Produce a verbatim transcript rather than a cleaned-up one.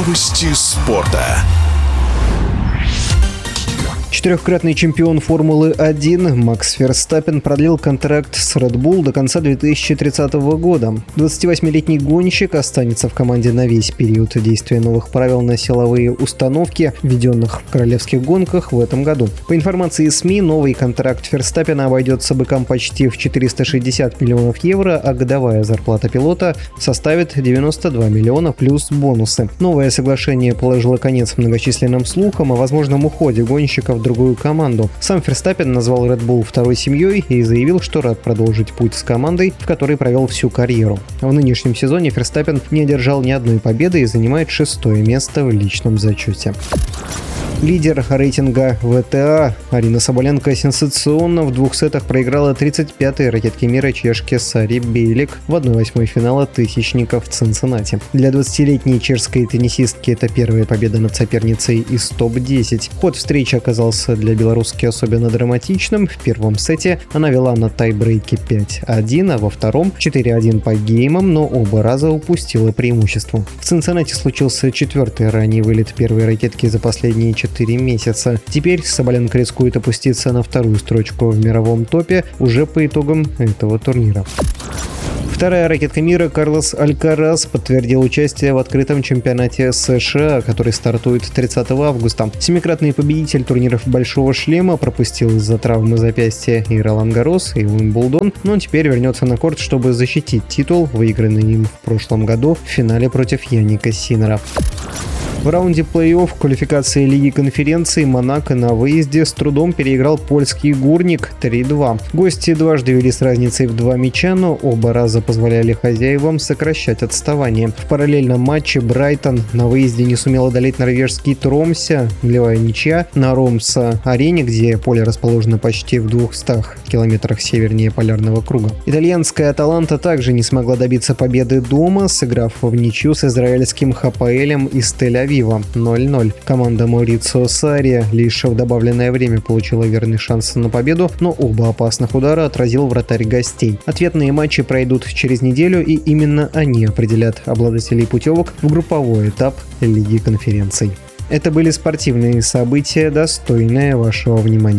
Новости спорта. Четырехкратный чемпион Формулы один Макс Ферстаппен продлил контракт с Red Bull до конца две тысячи тридцатого года. двадцативосьмилетний гонщик останется в команде на весь период действия новых правил на силовые установки, введенных в королевских гонках в этом году. По информации СМИ, новый контракт Ферстаппена обойдется быкам почти в четыреста шестьдесят миллионов евро, а годовая зарплата пилота составит девяносто два миллиона плюс бонусы. Новое соглашение положило конец многочисленным слухам о возможном уходе гонщика в другую команду. Сам Ферстаппен назвал Red Bull второй семьей и заявил, что рад продолжить путь с командой, в которой провел всю карьеру. В нынешнем сезоне Ферстаппен не одержал ни одной победы и занимает шестое место в личном зачете. Лидер рейтинга вэ тэ а Арина Соболенко сенсационно в двух сетах проиграла тридцать пятой ракетке мира чешке Саре Бейлик в одной восьмой финала тысячников в Цинциннати. Для двадцатилетней чешской теннисистки это первая победа над соперницей из топ десять. Ход встречи оказался для белоруски особенно драматичным. В первом сете она вела на тайбрейке пять один, а во втором четыре один по геймам, но оба раза упустила преимущество. В Цинциннати случился четвертый ранний вылет первой ракетки за последние четыре месяца. Теперь Соболенко рискует опуститься на вторую строчку в мировом топе уже по итогам этого турнира. Вторая ракетка мира Карлос Алькарас подтвердил участие в открытом чемпионате США, который стартует тридцатого августа. Семикратный победитель турниров «Большого шлема» пропустил из-за травмы запястья и Ролан-Гаррос, и Уимблдон, но теперь вернется на корт, чтобы защитить титул, выигранный им в прошлом году в финале против Янника Синнера. В раунде плей-офф квалификации Лиги конференции Монако на выезде с трудом переиграл польский Гурник три два. Гости дважды вели с разницей в два мяча, но оба раза позволяли хозяевам сокращать отставание. В параллельном матче Брайтон на выезде не сумел одолеть норвежский Тромсе, нулевая ничья на Ромса-арене, где поле расположено почти в двухстах километрах севернее полярного круга. Итальянская Аталанта также не смогла добиться победы дома, сыграв в ничью с израильским Хапаэлем из Тель-Авива ноль ноль. Команда Маурицио Сарри лишь в добавленное время получила верный шанс на победу, но оба опасных удара отразил вратарь гостей. Ответные матчи пройдут через неделю, и именно они определят обладателей путевок в групповой этап Лиги конференций. Это были спортивные события, достойные вашего внимания.